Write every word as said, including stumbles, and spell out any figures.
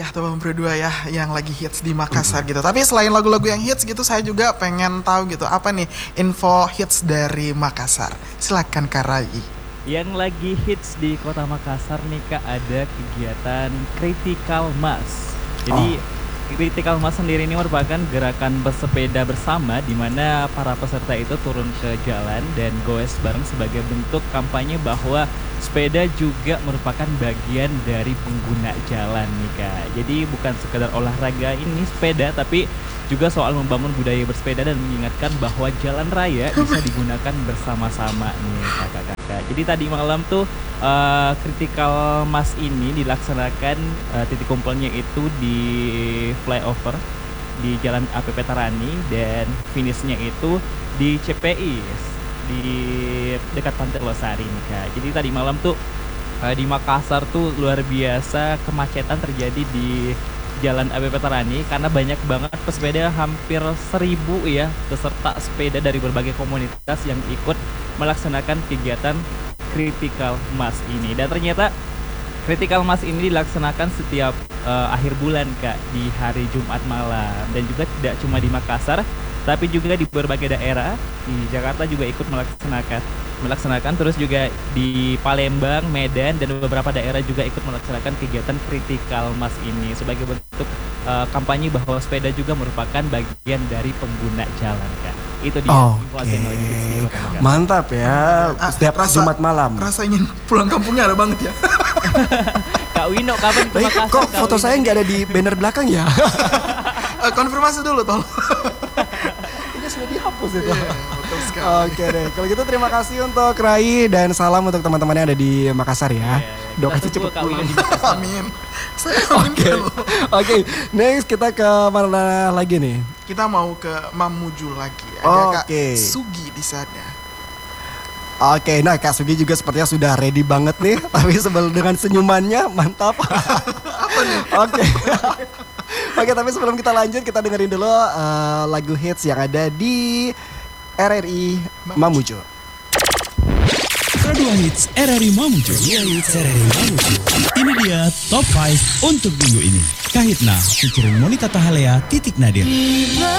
tuh berdua ya yang lagi hits di Makassar gitu. Tapi selain lagu-lagu yang hits gitu, saya juga pengen tahu gitu apa nih info hits dari Makassar. Silakan Kak Rai. Yang lagi hits di kota Makassar nih Kak, ada kegiatan Critical Mass. Jadi oh. Critical Mass sendiri ini merupakan gerakan bersepeda bersama di mana para peserta itu turun ke jalan dan goes bareng sebagai bentuk kampanye bahwa sepeda juga merupakan bagian dari pengguna jalan nih Kak. Jadi bukan sekedar olahraga ini sepeda, tapi juga soal membangun budaya bersepeda dan mengingatkan bahwa jalan raya bisa digunakan bersama-sama nih kakak-kakak. Jadi tadi malam tuh uh, Critical Mass ini dilaksanakan, uh, titik kumpulnya itu di flyover di Jalan A P P Tarani dan finishnya itu di C P I di dekat Pantai Losari nih Kak. Jadi tadi malam tuh uh, di Makassar tuh luar biasa kemacetan terjadi di Jalan A P P Tarani karena banyak banget pesepeda, hampir seribu ya peserta sepeda dari berbagai komunitas yang ikut melaksanakan kegiatan Critical Mass ini. Dan ternyata Critical Mass ini dilaksanakan setiap uh, akhir bulan Kak, di hari Jumat malam. Dan juga tidak cuma di Makassar, tapi juga di berbagai daerah. Di Jakarta juga ikut melaksanakan melaksanakan terus juga di Palembang, Medan, dan beberapa daerah juga ikut melaksanakan kegiatan Critical Mass ini sebagai bentuk uh, kampanye bahwa sepeda juga merupakan bagian dari pengguna jalan Kak. Itu dia. Oh, oke. Okay. Mantap ya. Ah, setiap rasa, Jumat malam. Rasa ingin pulang kampungnya ada banget ya. Kak Wino kapan ke Makassar? Kok foto Wino saya nggak ada di banner belakang ya? uh, konfirmasi dulu tolong. Ini sudah dihapus itu. Yeah, oke deh. Kalau gitu terima kasih untuk Rai dan salam untuk teman-teman yang ada di Makassar ya. Yeah, doakan cepat pulang. Amin. Oke. Oke. Next kita ke mana lagi nih? Kita mau ke Mamuju lagi. Ada okay. Kak Sugi di sana. Oke, nah Kak Sugi juga sepertinya sudah ready banget nih. Tapi sebelum dengan senyumannya mantap. Apa nih? Oke. Oke, tapi sebelum kita lanjut kita dengerin dulu uh, lagu hits yang ada di R R I Mamuju. Kedua hits R R I Mamuju. Kedua hits R R I Mamuju. Ini dia top lima untuk minggu ini. Kahitna featuring Monita Tahalea, Titik Nadir.